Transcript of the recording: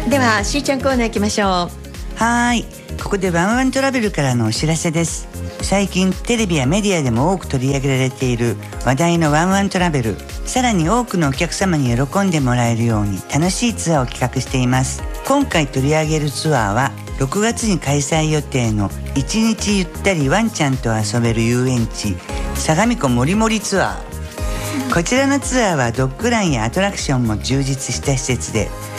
ではしーちゃんコーナー行きましょう。 はい、ここでワンワントラベルからのお知らせです。最近テレビやメディアでも多く取り上げられている話題のワンワントラベル、さらに多くのお客様に喜んでもらえるように楽しいツアーを企画しています。今回取り上げるツアーは6月に開催予定の1日ゆったりワンちゃんと遊べる遊園地相模湖もりもりツアー。こちらのツアーはドッグランやアトラクションも充実した施設で、